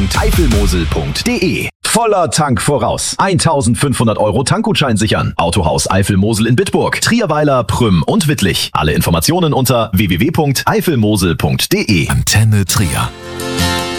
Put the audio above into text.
www.eifelmosel.de. Voller Tank voraus. 1.500 € Tankgutschein sichern. Autohaus Eifelmosel in Bitburg, Trierweiler, Prüm und Wittlich. Alle Informationen unter www.eifelmosel.de. Antenne Trier.